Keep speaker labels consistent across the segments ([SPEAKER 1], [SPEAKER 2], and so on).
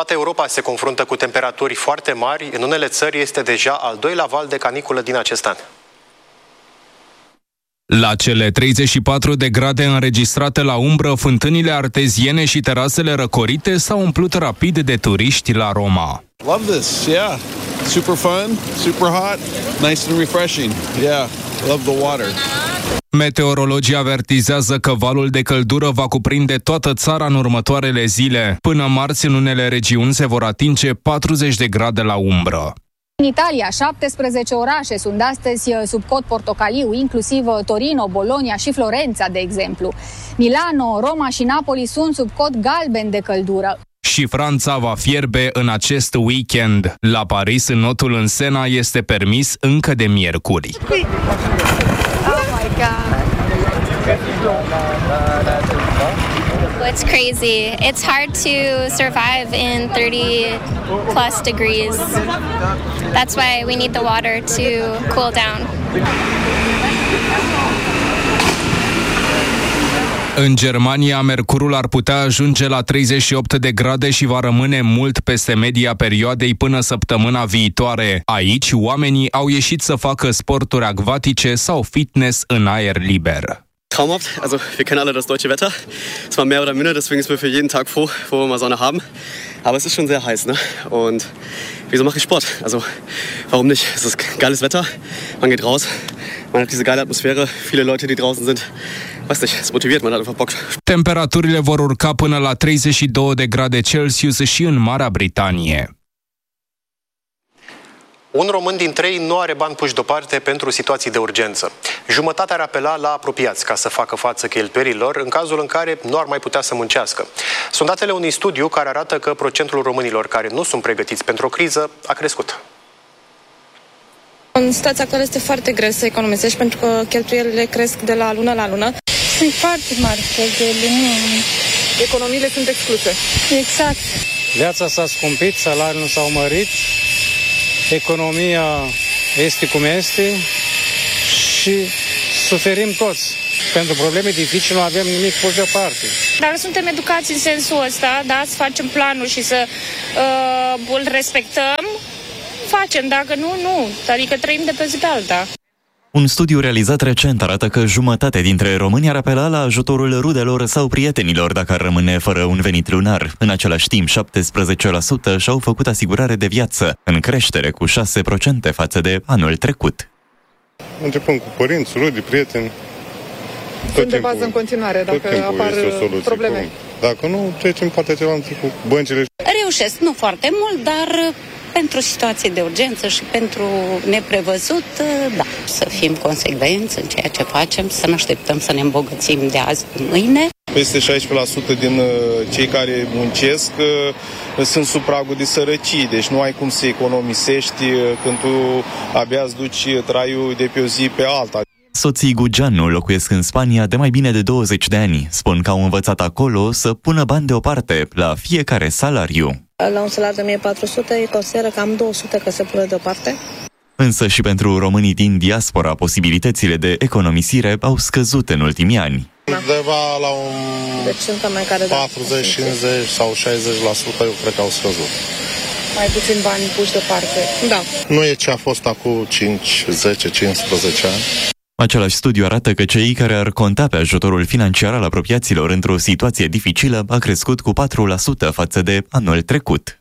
[SPEAKER 1] Toată Europa se confruntă cu temperaturi foarte mari. În unele țări este deja al doilea val de caniculă din acest an.
[SPEAKER 2] La cele 34 de grade înregistrate la umbră, fântânile arteziene și terasele răcorite s-au umplut rapid de turiști la Roma.
[SPEAKER 3] Love this, yeah. Super fun, super hot, nice and refreshing. Yeah, love the water.
[SPEAKER 2] Meteorologii avertizează că valul de căldură va cuprinde toată țara în următoarele zile. Până marți, în unele regiuni se vor atinge 40 de grade la umbră.
[SPEAKER 4] În Italia, 17 orașe sunt astăzi sub cod portocaliu, inclusiv Torino, Bologna și Florența, de exemplu. Milano, Roma și Napoli sunt sub cod galben de căldură.
[SPEAKER 2] Și Franța va fierbe în acest weekend. La Paris, înotul în Sena este permis încă de miercuri.
[SPEAKER 5] Oh my God.
[SPEAKER 6] It's crazy. It's hard to survive in 30 plus degrees. That's why we need the water to cool down.
[SPEAKER 2] În Germania, mercurul ar putea ajunge la 38 de grade și va rămâne mult peste media perioadei până săptămâna viitoare. Aici, oamenii au ieșit să facă sporturi acvatice sau fitness în aer liber.
[SPEAKER 7] Traumhaft, also wir kennen alle das deutsche Wetter. Es war mehr oder minder, deswegen sind wir für jeden Tag froh, wo wir mal Sonne haben. Aber es ist schon sehr heiß, ne? Und wieso mache ich Sport? Also warum nicht? Es ist geiles Wetter, man geht raus, man hat diese geile Atmosphäre, viele Leute, die draußen sind. Weiß nicht, es motiviert, man hat einfach Bock.
[SPEAKER 2] Temperaturile vor urca până la 32 de grade Celsius și în Marea Britanie.
[SPEAKER 1] Un român din 3 nu are bani puși deoparte pentru situații de urgență. Jumătate ar apela la apropiați ca să facă față cheltuielilor în cazul în care nu ar mai putea să muncească. Sunt datele unui studiu care arată că procentul românilor care nu sunt pregătiți pentru o criză a crescut.
[SPEAKER 8] În situația actuală este foarte greu să economisești pentru că cheltuielile cresc de la lună la lună.
[SPEAKER 9] Sunt foarte mari cheltuielile.
[SPEAKER 8] Economiile sunt excluse.
[SPEAKER 9] Exact.
[SPEAKER 10] Viața s-a scumpit, salariul s-au mărit, economia este cum este și suferim toți. Pentru probleme dificile nu avem nimic pus deoparte.
[SPEAKER 11] Dar suntem educați în sensul ăsta, da? Să facem planul și să îl respectăm, facem. Dacă nu, nu. Adică trăim de pe zi pe alta.
[SPEAKER 12] Un studiu realizat recent arată că jumătate dintre români ar apela la ajutorul rudelor sau prietenilor dacă ar rămâne fără un venit lunar. În același timp, 17% și-au făcut asigurare de viață, în creștere cu 6% față de anul trecut.
[SPEAKER 13] Începând cu părinți, rude, prieteni.
[SPEAKER 8] Sunt de bază în continuare dacă apar probleme.
[SPEAKER 13] Dacă nu, trecem poate celălalt cu băncile.
[SPEAKER 14] Reușesc, nu foarte mult, dar pentru situații de urgență și pentru neprevăzut, da, să fim consecvenți în ceea ce facem, să nu așteptăm să ne îmbogățim de azi pe mâine.
[SPEAKER 13] Peste 16% din cei care muncesc sunt sub pragul de sărăcie, deci nu ai cum să economisești când tu abia îți duci traiul de pe o zi pe alta.
[SPEAKER 12] Soții Gugeanu locuiesc în Spania de mai bine de 20 de ani. Spun că au învățat acolo să pună bani deoparte la fiecare salariu.
[SPEAKER 15] La un salariu de 1400 îi consideră cam 200 că se pune deoparte.
[SPEAKER 12] Însă și pentru românii din diaspora, posibilitățile de economisire au scăzut în ultimii ani.
[SPEAKER 13] Undeva la un
[SPEAKER 15] deci, care
[SPEAKER 13] 40, 50 sau 60% eu cred că au scăzut.
[SPEAKER 8] Mai puțin bani puși deoparte. Da.
[SPEAKER 13] Nu e ce a fost acum 5, 10, 15 ani.
[SPEAKER 12] Același studiu arată că cei care ar conta pe ajutorul financiar al apropiaților într-o situație dificilă a crescut cu 4% față de anul trecut.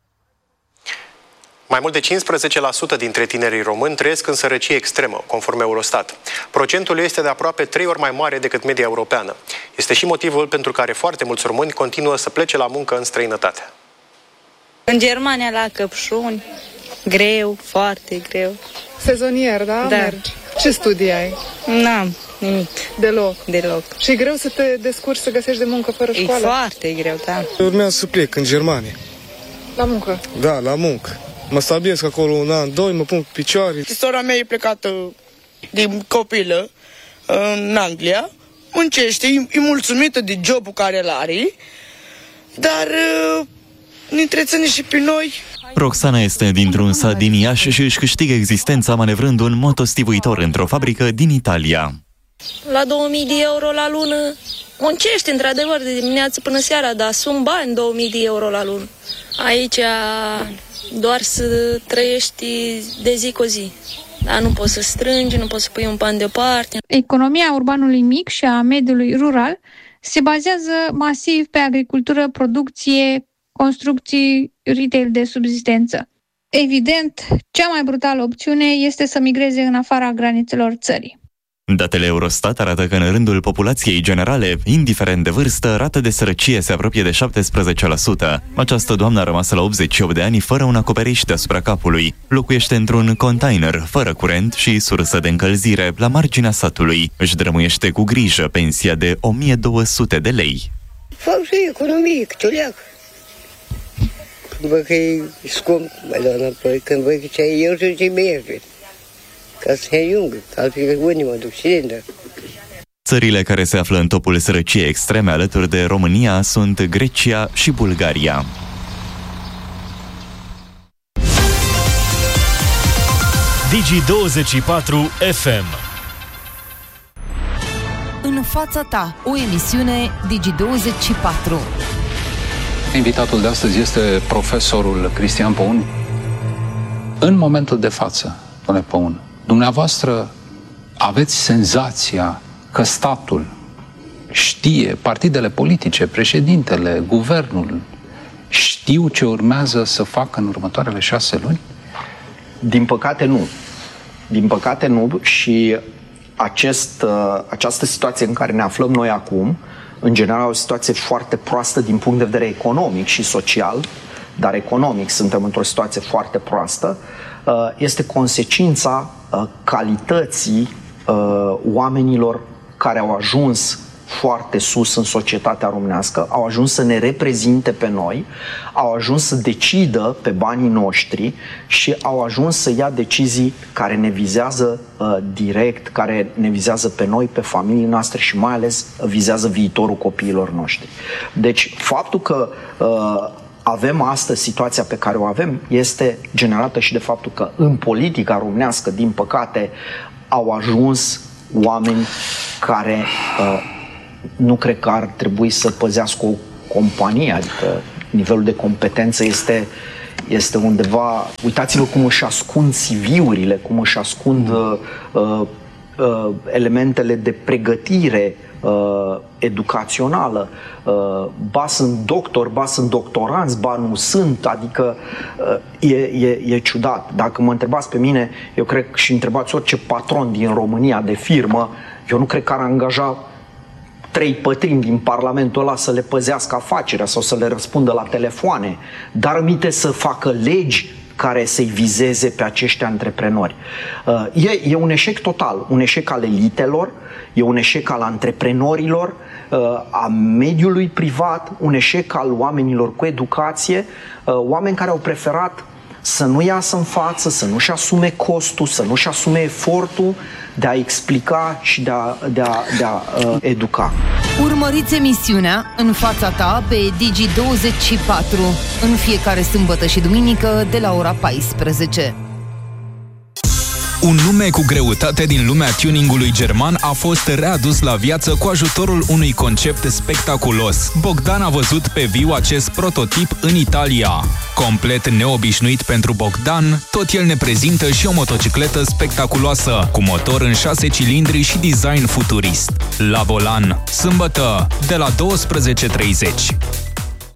[SPEAKER 1] Mai mult de 15% dintre tinerii români trăiesc în sărăcie extremă, conform Eurostat. Procentul este de aproape 3 ori mai mare decât media europeană. Este și motivul pentru care foarte mulți români continuă să plece la muncă în străinătate.
[SPEAKER 9] În Germania, la Căpșuni, greu, foarte greu.
[SPEAKER 8] Sezonier, da?
[SPEAKER 9] Da.
[SPEAKER 8] Mergi. Ce studii ai?
[SPEAKER 9] N-am nimic.
[SPEAKER 8] Deloc. Și e greu să te descurci să găsești de muncă fără școală?
[SPEAKER 9] E foarte greu, da.
[SPEAKER 16] Urmează să plec în Germania.
[SPEAKER 8] La muncă?
[SPEAKER 16] Da, la muncă. Mă stabilesc acolo un an, 2, mă pun pe picioare.
[SPEAKER 17] Sora mea e plecată din copilă în Anglia, muncește, e mulțumită de jobul care îl are, dar ne întreține și pe noi.
[SPEAKER 12] Roxana este dintr-un sat din Iași și își câștigă existența manevrând un motostivuitor într-o fabrică din Italia.
[SPEAKER 18] La 2000 de euro la lună
[SPEAKER 11] muncești într-adevăr de dimineață până seara, dar sunt bani, 2000 de euro la lună. Aici doar să trăiești de zi cu zi. Dar nu poți să strângi, nu poți să pui un ban deoparte.
[SPEAKER 18] Economia urbanului mic și a mediului rural se bazează masiv pe agricultură, producție, construcții, retail de subzistență. Evident, cea mai brutală opțiune este să migreze în afara granițelor țării.
[SPEAKER 12] Datele Eurostat arată că în rândul populației generale, indiferent de vârstă, rata de sărăcie se apropie de 17%. Această doamnă a rămas la 88 de ani fără un acoperiș deasupra capului. Locuiește într-un container, fără curent și sursă de încălzire, la marginea satului. Își drămuiește cu grijă pensia de 1200 de lei.
[SPEAKER 19] Fac și economie, câte o leac. După că e scump, mai dau înapoi, când văd că ce ai eu și ce merge. Ca să se ajungă, altfel unii mă duc cilindră.
[SPEAKER 12] Țările care se află în topul sărăciei extreme alături de România sunt Grecia și Bulgaria.
[SPEAKER 20] Digi24 FM.
[SPEAKER 21] În fața ta, o emisiune Digi24.
[SPEAKER 22] Invitatul de astăzi este profesorul Cristian Păun. În momentul de față, domnule Păun, dumneavoastră aveți senzația că statul știe, partidele politice, președintele, guvernul, știu ce urmează să facă în următoarele 6 luni?
[SPEAKER 23] Din păcate nu. Din păcate nu și această situație în care ne aflăm noi acum, în general o situație foarte proastă din punct de vedere economic și social, dar economic suntem într-o situație foarte proastă, este consecința calității oamenilor care au ajuns foarte sus în societatea românească, au ajuns să ne reprezinte pe noi, au ajuns să decidă pe banii noștri și au ajuns să ia decizii care ne vizează direct, care ne vizează pe noi, pe familiile noastre și mai ales vizează viitorul copiilor noștri. Deci faptul că avem astăzi situația pe care o avem este generată și de faptul că în politica românească, din păcate, au ajuns oameni care nu cred că ar trebui să păzească o companie, adică nivelul de competență este undeva... Uitați-vă cum își ascund CV-urile, cum își ascund elementele de pregătire educațională, ba sunt doctor, ba sunt doctoranți, ba nu sunt, adică e ciudat. Dacă mă întrebați pe mine, eu cred și întrebați orice patron din România de firmă, eu nu cred că ar angaja 3/4 din Parlamentul ăla să le păzească afacerea sau să le răspundă la telefoane, dar aminte să facă legi care să-i vizeze pe acești antreprenori. E un eșec total, un eșec al elitelor, e un eșec al antreprenorilor, a mediului privat, un eșec al oamenilor cu educație, oameni care au preferat să nu iasă în față, să nu-și asume costul, să nu-și asume efortul de a explica și de a educa.
[SPEAKER 21] Urmăriți emisiunea În fața ta pe Digi24 în fiecare sâmbătă și duminică de la ora 14.
[SPEAKER 2] Un nume cu greutate din lumea tuningului german a fost readus la viață cu ajutorul unui concept spectaculos. Bogdan a văzut pe viu acest prototip în Italia. Complet neobișnuit pentru Bogdan, tot el ne prezintă și o motocicletă spectaculoasă, cu motor în 6 cilindri și design futurist. La volan, sâmbătă, de la 12:30.